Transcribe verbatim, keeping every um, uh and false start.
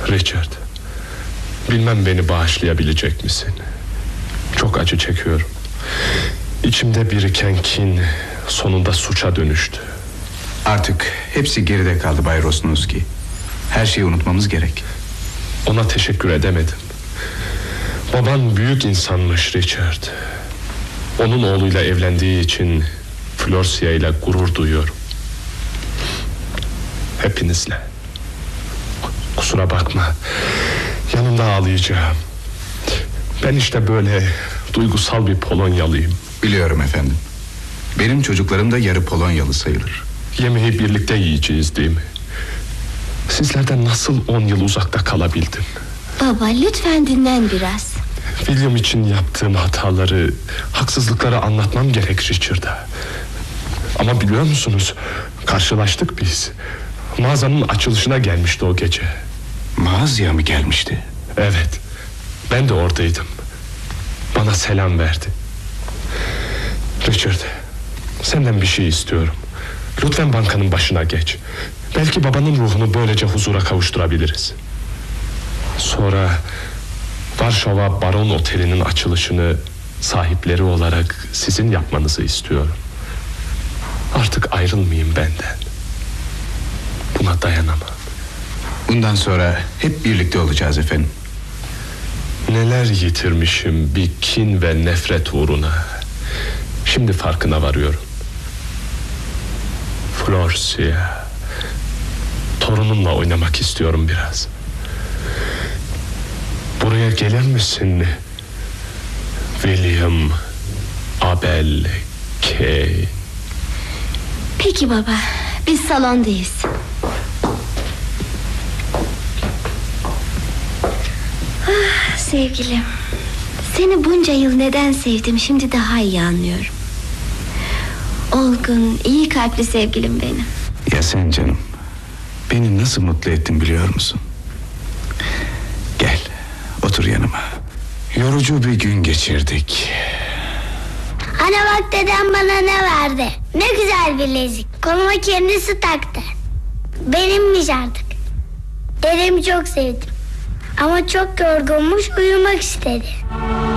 Richard, bilmem beni bağışlayabilecek misin? Çok acı çekiyorum. İçimde biriken kin sonunda suça dönüştü. Artık hepsi geride kaldı Bay Rosnowski. Her şeyi unutmamız gerek. Ona teşekkür edemedim. Baban büyük insanmış Richard. Onun oğluyla evlendiği için Florsia ile gurur duyuyorum. Hepinizle. Kusura bakma, yanımda ağlayacağım. Ben işte böyle duygusal bir Polonyalıyım. Biliyorum efendim. Benim çocuklarım da yarı Polonyalı sayılır. Yemeği birlikte yiyeceğiz değil mi? Sizlerden nasıl on yıl uzakta kalabildim? Baba, lütfen dinlen biraz. William için yaptığım hataları, haksızlıkları anlatmam gerek Richard'a. Ama biliyor musunuz, karşılaştık biz. Mağazanın açılışına gelmişti o gece. Mağazaya mı gelmişti? Evet, ben de oradaydım. Bana selam verdi. Richard, senden bir şey istiyorum. Lütfen bankanın başına geç. Belki babanın ruhunu böylece huzura kavuşturabiliriz. Sonra Varşova Baron Oteli'nin açılışını sahipleri olarak sizin yapmanızı istiyorum. Artık ayrılmayın benden. Buna dayanamam. Bundan sonra hep birlikte olacağız efendim. Neler yitirmişim bir kin ve nefret uğruna. Şimdi farkına varıyorum. Florsia, torunumla oynamak istiyorum biraz. Buraya gelir misin? William, Abel, Kay. Peki baba, biz salondayız. Ah, sevgilim, seni bunca yıl neden sevdim şimdi daha iyi anlıyorum. Olgun, iyi kalpli sevgilim benim. Ya sen canım, beni nasıl mutlu ettin biliyor musun? Gel, otur yanıma. Yorucu bir gün geçirdik. Ana bak, dedem bana ne verdi? Ne güzel bilezik. Koluma kendisi taktı. Benimmiş artık. Dedemi çok sevdim. Ama çok yorgunmuş, uyumak istedi.